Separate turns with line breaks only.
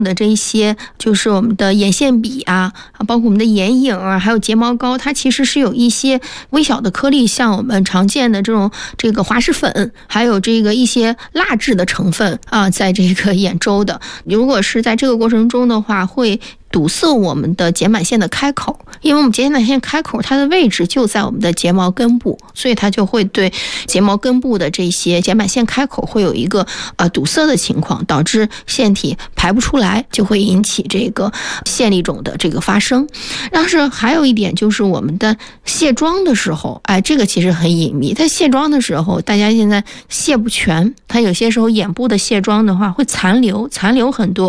的这一些就是我们的眼线笔啊，包括我们的眼影啊，还有睫毛膏，它其实是有一些微小的颗粒，像我们常见的这个滑石粉，还有这个一些蜡质的成分啊，在这个眼周的。如果是在这个过程中的话，会堵塞我们的睑板腺的开口，因为我们睑板腺开口它的位置就在我们的睫毛根部，所以它就会对睫毛根部的这些睑板腺开口会有一个堵塞的情况，导致腺体排不出来，就会引起这个腺粒肿的这个发生。但是还有一点就是我们的卸妆的时候，这个其实很隐秘。在卸妆的时候，大家现在卸不全，它有些时候眼部的卸妆的话会残留很多。